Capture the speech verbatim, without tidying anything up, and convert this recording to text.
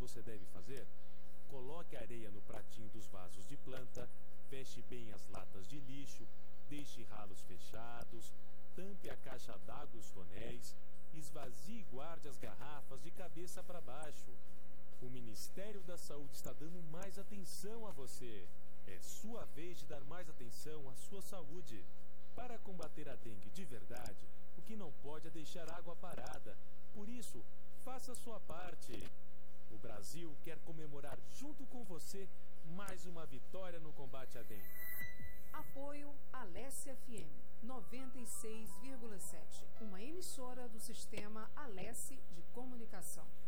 você deve fazer? Coloque areia no pratinho dos vasos de planta, feche bem as latas de lixo, deixe ralos fechados, tampe a caixa d'água e os tonéis, esvazie e guarde as garrafas de cabeça para baixo. O Ministério da Saúde está dando mais atenção a você. É sua vez de dar mais atenção à sua saúde. Para combater a dengue de verdade, o que não pode é deixar água parada. Por isso, faça a sua parte. O Brasil quer comemorar junto com você mais uma vitória no combate à dengue. Apoio Alesse F M noventa e seis vírgula sete, uma emissora do sistema Alesse de Comunicação.